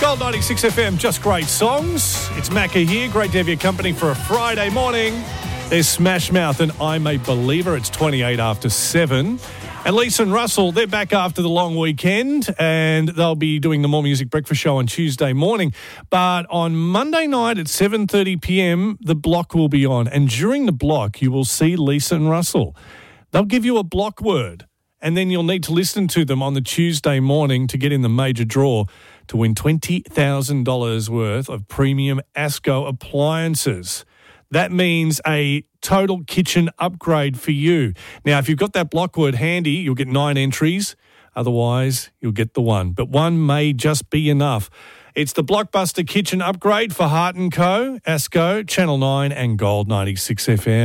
Gold 96 FM, just great songs. It's Macca here. Great to have your company for a Friday morning. There's Smash Mouth and I'm a Believer. It's 28 after 7. And Lisa and Russell, they're back after the long weekend and they'll be doing the More Music Breakfast Show on Tuesday morning. But on Monday night at 7:30 p.m, the block will be on. And during the block, you will see Lisa and Russell. They'll give you a block word and then you'll need to listen to them on the Tuesday morning to get in the major draw to win $20,000 worth of premium Asco appliances. That means a total kitchen upgrade for you. Now, if you've got that block word handy, you'll get 9 entries. Otherwise, you'll get the one. But one may just be enough. It's the Blockbuster Kitchen Upgrade for Hart & Co, Asco, Channel 9 and Gold 96 FM.